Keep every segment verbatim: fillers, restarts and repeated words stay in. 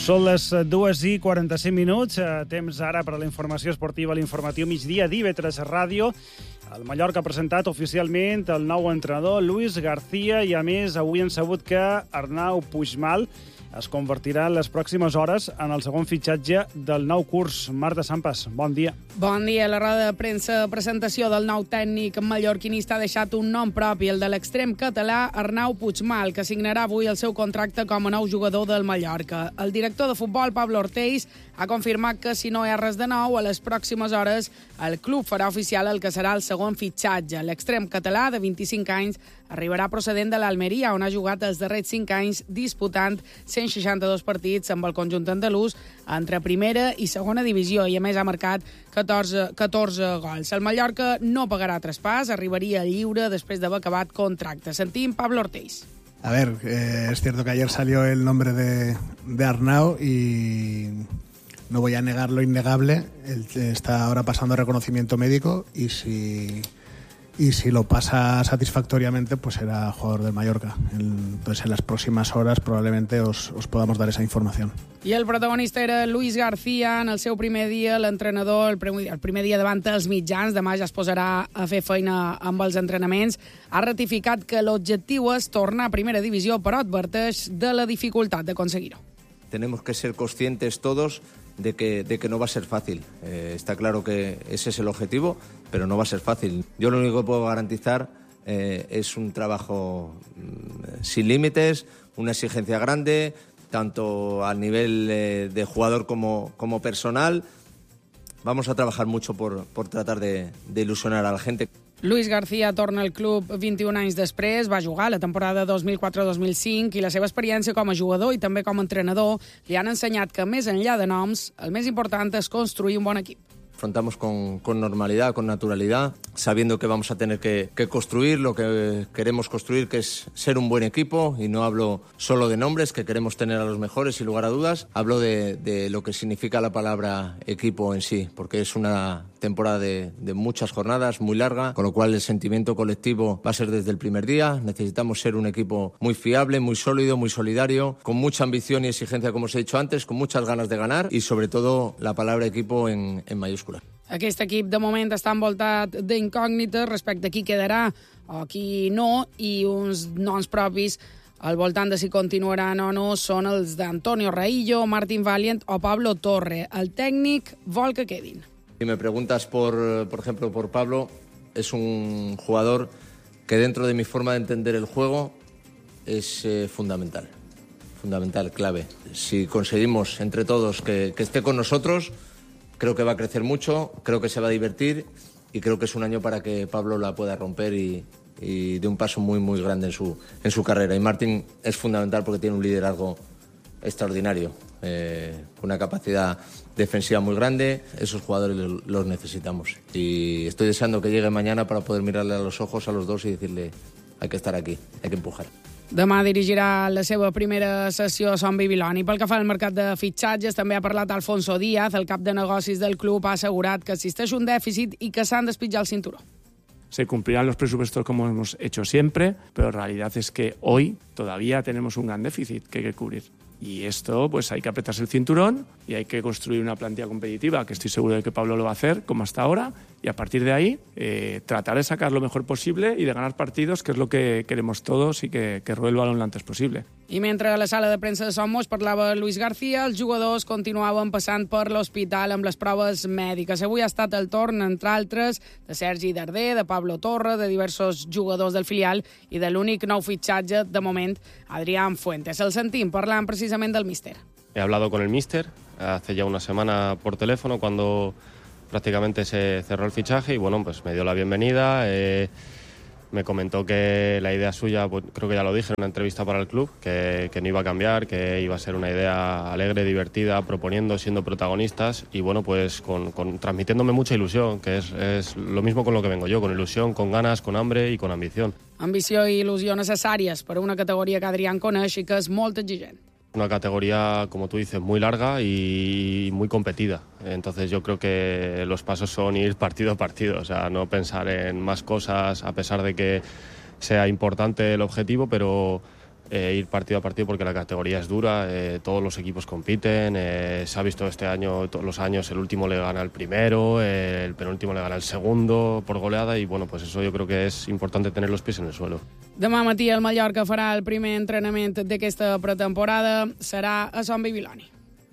Són les dues i quaranta-cinc minuts, temps ara per a la informació esportiva, l'informatiu migdia d'I V tres Ràdio. El Mallorca ha presentat oficialment el nou entrenador, Luis García, i a més avui hem sabut que Arnau Puigmal es convertirà en les pròximes hores en el segon fitxatge del nou curs. Marta Sampas, bon dia. Bon dia. La roda de premsa presentació del nou tècnic mallorquinista ha deixat un nom propi, el de l'extrem català Arnau Puigmal, que signarà avui el seu contracte com a nou jugador del Mallorca. El director de futbol, Pablo Ortells, ha confirmat que si no hi ha res de nou, a les pròximes hores el club farà oficial el que serà el segon fitxatge. L'extrem català, de vint-i-cinc anys, arribarà procedent de l'Almeria, on ha jugat els darrers cinc anys disputant cent seixanta-dos partits amb el conjunt andalús entre primera i segona divisió, i a més ha marcat catorze, catorze gols. El Mallorca no pagarà traspàs, arribaria lliure després d'haver acabat contracte. Sentim Pablo Ortells. A ver, eh, es cierto que ayer salió el nombre de, de Arnau y no voy a negar lo innegable. Él está ahora pasando reconocimiento médico y si... y si lo pasa satisfactoriamente, pues será jugador del Mallorca. Entonces, en las próximas horas probablemente os, os podamos dar esa información. I el protagonista era Luis García. En el seu primer dia, l'entrenador, el primer, el primer dia davant els mitjans, demà ja es posarà a fer feina amb els entrenaments, ha ratificat que l'objectiu és tornar a primera divisió, però adverteix de la dificultat d'aconseguir-ho. Tenemos que ser conscientes todos de que, de que no va a ser fácil. Eh, está claro que ese es el objetivo, pero no va a ser fácil. Yo lo único que puedo garantizar eh, es un trabajo mm, sin límites, una exigencia grande, tanto a nivel eh, de jugador como, como personal. Vamos a trabajar mucho por, por tratar de, de ilusionar a la gente. Luis García torna al club vint-i-un anys després, va jugar la temporada dos mil quatre dos mil cinc i la seva experiència com a jugador i també com a entrenador li han ensenyat que, més enllà de noms, el més important és construir un bon equip. Afrontamos con, con normalidad, con naturalidad, sabiendo que vamos a tener que, que construir lo que queremos construir, que es ser un buen equipo, y no hablo solo de nombres, que queremos tener a los mejores, sin lugar a dudas. Hablo de, de lo que significa la palabra equipo en sí, porque es una temporada de, de muchas jornadas, muy larga, con lo cual el sentimiento colectivo va a ser desde el primer día. Necesitamos ser un equipo muy fiable, muy sólido, muy solidario, con mucha ambición y exigencia, como os he dicho antes, con muchas ganas de ganar, y sobre todo la palabra equipo en, en mayúscula. Aquest equip de moment està envoltat d'incògnites respecte a qui quedarà o qui no, i uns noms propis al voltant de si continuaran o no són els d'Antonio Raillo, Martín Valiant o Pablo Torre. El tècnic vol que quedin. Si me preguntas por, por ejemplo, por Pablo, es un jugador que dentro de mi forma de entender el juego es eh, fundamental, fundamental, clave. Si conseguimos entre todos que, que esté con nosotros, creo que va a crecer mucho, creo que se va a divertir y creo que es un año para que Pablo la pueda romper y, y de un paso muy muy grande en su, en su carrera. Y Martín es fundamental porque tiene un liderazgo extraordinario, eh, una capacidad defensiva muy grande. Esos jugadores los necesitamos y estoy deseando que llegue mañana para poder mirarle a los ojos a los dos y decirle: hay que estar aquí, hay que empujar. Demà dirigirà la seva primera sessió a Son Bibiloni. Pel que fa al mercat de fitxatges, també ha parlat Alfonso Díaz. El cap de negocis del club ha assegurat que existeix un dèficit i que s'han d'espitjar el cinturó. Se cumplirán los presupuestos como hemos hecho siempre, pero la realidad es que hoy todavía tenemos un gran déficit que hay que cubrir. Y esto, pues hay que apretarse el cinturón y hay que construir una plantilla competitiva, que estoy seguro de que Pablo lo va a hacer, como hasta ahora, y a partir de ahí eh, tratar de sacar lo mejor posible y de ganar partidos, que es lo que queremos todos, y que, que ruede el balón lo antes posible. I mentre a la sala de premsa de Somos parlava Luis García, els jugadors continuaven passant per l'hospital amb les proves mèdiques. Avui ha estat el torn, entre altres, de Sergi Darder, de Pablo Torre, de diversos jugadors del filial i de l'únic nou fitxatge, de moment, Adrián Fuentes. El sentim parlant precisament del míster. He hablado con el míster hace ya una semana por teléfono cuando prácticamente se cerró el fichaje y bueno, pues me dio la bienvenida. Eh, me comentó que la idea suya, pues, creo que ya lo dije en una entrevista para el club, que, que no iba a cambiar, que iba a ser una idea alegre, divertida, proponiendo, siendo protagonistas y bueno, pues con, con, transmitiéndome mucha ilusión, que es, es lo mismo con lo que vengo yo, con ilusión, con ganas, con hambre y con ambición. Ambició i il·lusió necessàries per a una categoria que Adrián coneix i que és molt exigent. Una categoría, como tú dices, muy larga y muy competida. Entonces yo creo que los pasos son ir partido a partido, o sea, no pensar en más cosas a pesar de que sea importante el objetivo, pero eh, ir partido a partido porque la categoría es dura, eh, todos los equipos compiten, eh, se ha visto este año, todos los años, el último le gana al primero, eh, el penúltimo le gana al segundo por goleada y bueno, pues eso yo creo que es importante tener los pies en el suelo. Demà matí el Mallorca farà el primer entrenament d'aquesta pretemporada, serà a Son Bibiloni.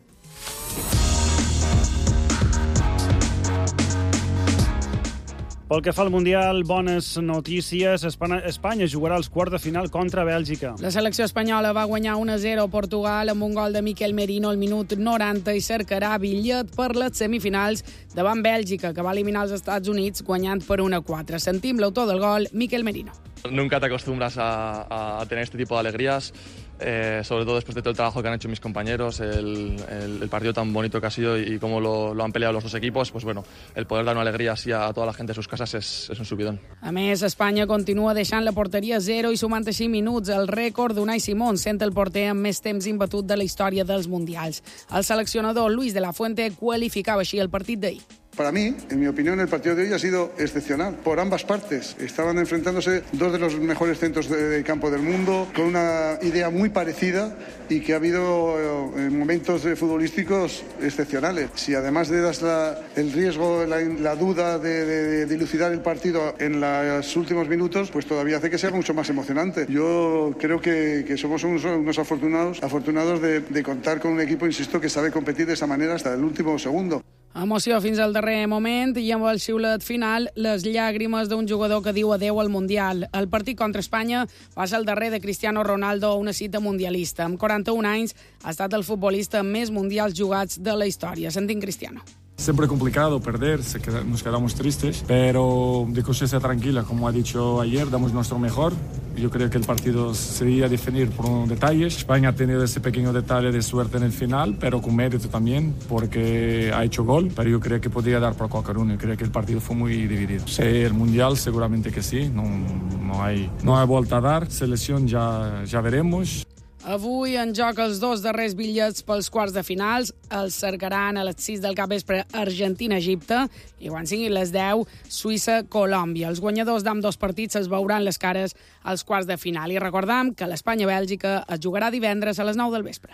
Pel que fa al Mundial, bones notícies. Espanya, Espanya jugarà als quarts de final contra Bèlgica. La selecció espanyola va guanyar un a zero a Portugal amb un gol de Miquel Merino al minut noranta i cercarà bitllet per les semifinals davant Bèlgica, que va eliminar els Estats Units guanyant per un a quatre. Sentim l'autor del gol, Miquel Merino. Nunca te acostumbras a, a tener este tipo de alegrías, eh, sobre todo después de todo el trabajo que han hecho mis compañeros, el, el, el partido tan bonito que ha sido y, y cómo lo, lo han peleado los dos equipos, pues bueno, el poder dar una alegría así a toda la gente de sus casas es, es un subidón. A més, Espanya continua deixant la porteria a zero i sumant així minuts el rècord d'Unai Simón, sent el porter amb més temps imbatut de la història dels Mundials. El seleccionador Luis de la Fuente qualificava així el partit d'ahir. Para mí, en mi opinión, el partido de hoy ha sido excepcional por ambas partes. Estaban enfrentándose dos de los mejores centros de, de campo del mundo, con una idea muy parecida y que ha habido eh, momentos futbolísticos excepcionales. Si además le das la, el riesgo, la, la duda de, de, de dilucidar el partido en los últimos minutos, pues todavía hace que sea mucho más emocionante. Yo creo que, que somos unos, unos afortunados, afortunados de, de contar con un equipo, insisto, que sabe competir de esa manera hasta el último segundo. Emoció fins al darrer moment i amb el xiulet final les llàgrimes d'un jugador que diu adeu al Mundial. El partit contra Espanya va ser el darrer de Cristiano Ronaldo a una cita mundialista. Amb quaranta-un anys ha estat el futbolista amb més mundials jugats de la història. Sentim Cristiano. Siempre complicado perder, se queda, nos quedamos tristes, pero de conciencia tranquila, como ha dicho ayer, damos nuestro mejor. Yo creo que el partido se iba a definir por unos detalles. España ha tenido ese pequeño detalle de suerte en el final, pero con mérito también, porque ha hecho gol, pero yo creo que podía dar por cualquier uno. Yo creo que el partido fue muy dividido. Sí, el Mundial seguramente que sí, no, no, hay, no hay vuelta a dar. Selección ya, ya veremos. Avui en joc els dos darrers bitllets pels quarts de finals. Els cercaran a les sis del capvespre Argentina-Egipte i quan siguin les deu Suïssa-Colòmbia. Els guanyadors d'ambdós partits es veuran les cares als quarts de final. I recordam que l'Espanya-Bèlgica es jugarà divendres a les nou del vespre.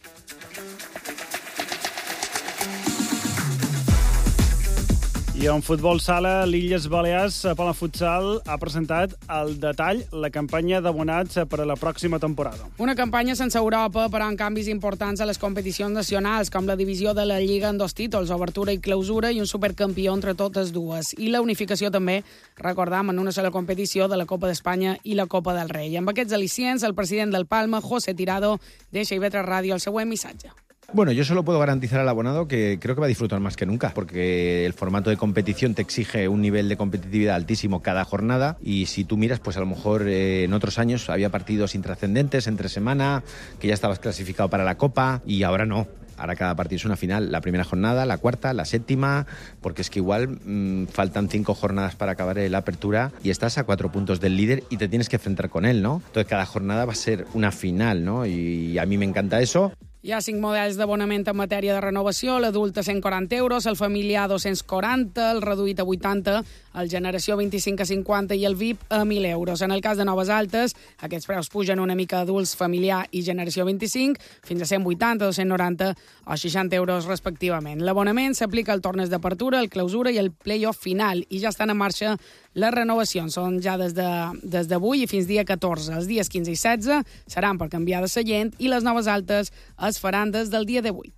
I en futbol sala, l'Illes Balears Palafutsal ha presentat al detall la campanya d'abonats per a la pròxima temporada. Una campanya sense Europa, però amb canvis importants a les competicions nacionals, com la divisió de la Lliga en dos títols, obertura i clausura, i un supercampió entre totes dues. I la unificació també, recordam, en una sola competició de la Copa d'Espanya i la Copa del Rei. Amb aquests al·licients, el president del Palma, José Tirado, deixa i vetre ràdio el següent missatge. Bueno, yo solo puedo garantizar al abonado que creo que va a disfrutar más que nunca, porque el formato de competición te exige un nivel de competitividad altísimo cada jornada y si tú miras, pues a lo mejor eh, en otros años había partidos intrascendentes entre semana, que ya estabas clasificado para la Copa y ahora no. Ahora cada partido es una final, la primera jornada, la cuarta, la séptima, porque es que igual mmm, faltan cinco jornadas para acabar la apertura y estás a cuatro puntos del líder y te tienes que enfrentar con él, ¿no? Entonces cada jornada va a ser una final, ¿no? Y a mí me encanta eso. Hi ha cinc models d'abonament en matèria de renovació, l'adult a cent quaranta euros, el familiar a dos-cents quaranta, el reduït a vuitanta, el generació vint-i-cinc a cinquanta i el V I P a mil euros. En el cas de noves altes, aquests preus pugen una mica adults, familiar i generació vint-i-cinc, fins a cent vuitanta, dos-cents noranta o seixanta euros respectivament. L'abonament s'aplica al torneig d'apertura, el clausura i el play-off final, i ja estan en marxa les renovacions. Són ja des de, des d'avui i fins dia catorze. Els dies quinze i setze seran per canviar de seient i les noves altes es faran des del dia divuit.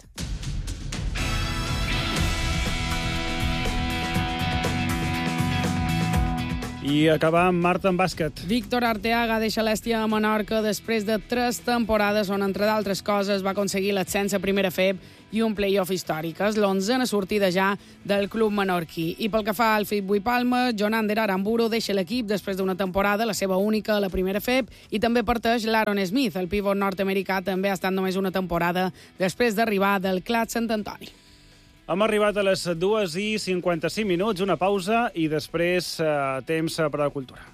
I acabar amb Marta en bàsquet. Víctor Arteaga deixa l'Hèstia a Menorca després de tres temporades on, entre d'altres coses, va aconseguir l'ascens a primera F E B i un play-off històric. És l'onzena sortida ja del club menorquí. I pel que fa al F I B Buipalma, Jonander Aramburu deixa l'equip després d'una temporada, la seva única a la primera F E B, i també parteix l'Aaron Smith. El pivot nord-americà també ha estat només una temporada després d'arribar del Clat Sant Antoni. Hem arribat a les dues i cinquanta-cinc minuts, una pausa i després eh, temps per a la cultura.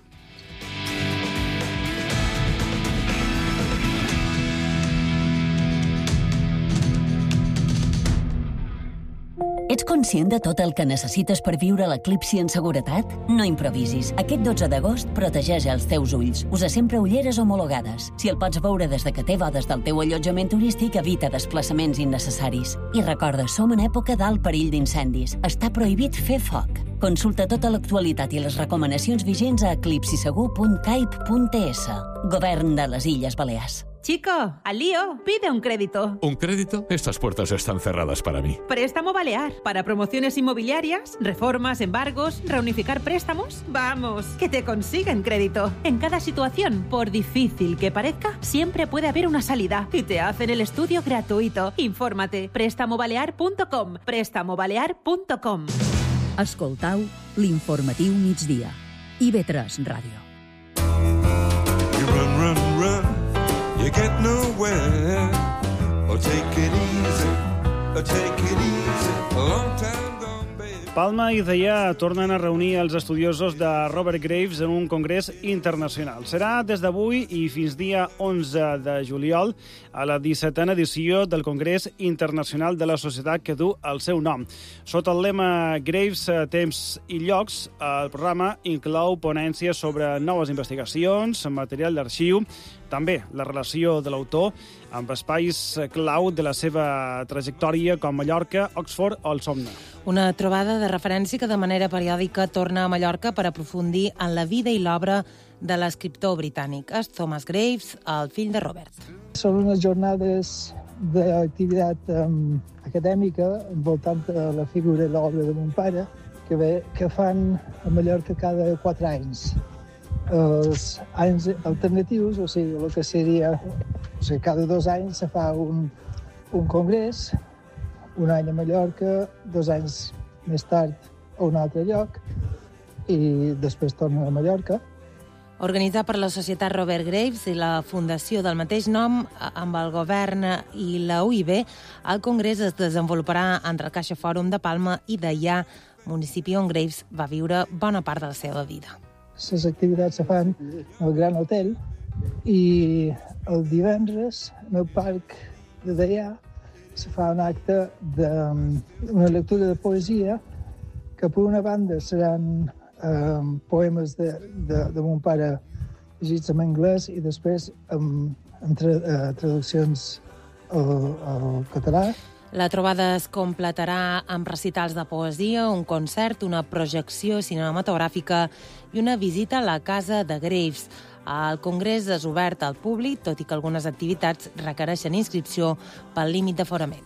Ets conscient de tot el que necessites per viure l'eclipsi en seguretat? No improvisis. Aquest dotze d'agost protegeix els teus ulls. Usa sempre ulleres homologades. Si el pots veure des de que té bodes del teu allotjament turístic, evita desplaçaments innecessaris. I recorda, som en època d'alt perill d'incendis. Està prohibit fer foc. Consulta tota l'actualitat i les recomanacions vigents a eclipsisegur punt caip punt es. Govern de les Illes Balears. Chico, al lío, pide un crédito. ¿Un crédito? Estas puertas están cerradas para mí. Préstamo Balear. Para promociones inmobiliarias, reformas, embargos, reunificar préstamos. Vamos, que te consiguen crédito. En cada situación, por difícil que parezca, siempre puede haber una salida. Y te hacen el estudio gratuito. Infórmate. préstamo balear punt com. préstamo balear punt com. Escoltau l'informatiu migdia. I ve tres Ràdio. You run, run, run. You get nowhere. Oh, take it easy. Oh, take it easy. A long time gone, baby. Palma i Deià tornen a reunir els estudiosos de Robert Graves en un congrés internacional. Serà des d'avui i fins dia onze de juliol a la dissetena edició del Congrés Internacional de la Societat que du el seu nom. Sota el lema Graves, temps i llocs, el programa inclou ponències sobre noves investigacions, material d'arxiu, també la relació de l'autor amb espais clau de la seva trajectòria com Mallorca, Oxford o el Somne. Una trobada de referència que de manera periòdica torna a Mallorca per aprofundir en la vida i l'obra de l'escriptor britànic. És Thomas Graves, el fill de Robert. Són unes jornades d'activitat um, acadèmica envoltant la figura i l'obra de mon pare que, ve, que fan a Mallorca cada quatre anys. Els anys alternatius, o sigui, el que seria... O sigui, cada dos anys se fa un, un congrés, un any a Mallorca, dos anys més tard a un altre lloc, i després tornen a Mallorca. Organitzat per la Societat Robert Graves i la fundació del mateix nom, amb el govern i la U I B, el congrés es desenvoluparà entre el Caixa Fòrum de Palma i Deià, municipi on Graves va viure bona part de la seva vida. Les activitats se fan al Gran Hotel i el divendres en el Parc de Deià se fa un acte d'una lectura de poesia que per una banda seran eh, poemes de, de, de mon pare llegits en anglès i després amb, amb tra, eh, traduccions al, al català. La trobada es completarà amb recitals de poesia, un concert, una projecció cinematogràfica i una visita a la casa de Graves. El congrés és obert al públic, tot i que algunes activitats requereixen inscripció pel límit d'aforament.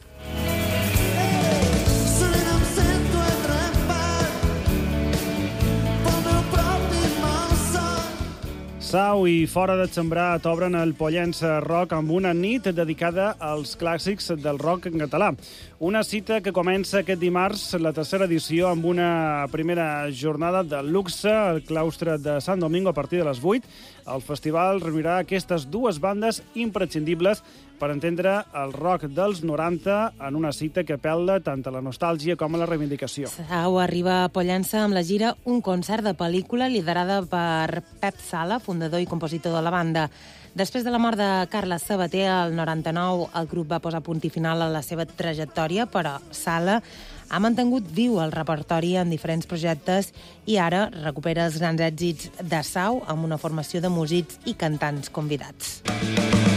Sau i Fora de Sembrat obren el Pollença Rock amb una nit dedicada als clàssics del rock en català. Una cita que comença aquest dimarts, la tercera edició, amb una primera jornada de luxe al claustre de Sant Domingo a partir de les vuit. El festival reunirà aquestes dues bandes imprescindibles per entendre el rock dels noranta en una cita que apel·la tant a la nostàlgia com a la reivindicació. Sau arriba a Pollença amb la gira Un concert de pel·lícula liderada per Pep Sala, fundador i compositor de la banda. Després de la mort de Carles Sabater, al noranta-nou, el grup va posar punt i final a la seva trajectòria, però Sala ha mantingut viu el repertori en diferents projectes i ara recupera els grans èxits de Sau amb una formació de músics i cantants convidats.